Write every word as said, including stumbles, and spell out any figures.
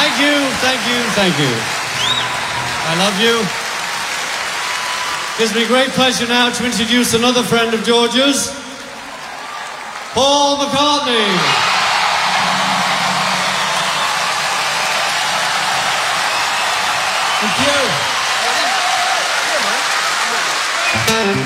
Thank you, thank you, thank you. I love you. Gives me great pleasure now to introduce another friend of George's, Paul McCartney. Thank you.